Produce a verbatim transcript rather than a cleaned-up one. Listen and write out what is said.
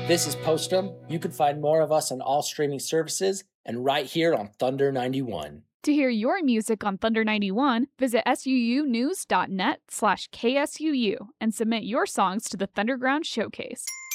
This is Postum. You can find more of us on all streaming services and right here on Thunder ninety-one. To hear your music on Thunder ninety-one, visit suunews.net slash KSUU and submit your songs to the Thunderground Showcase.